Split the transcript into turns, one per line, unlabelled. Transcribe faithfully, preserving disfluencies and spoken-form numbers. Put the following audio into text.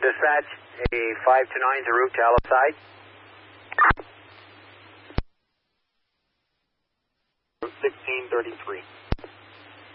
Dispatch, a five two nine is en route to Allied.
sixteen thirty-three.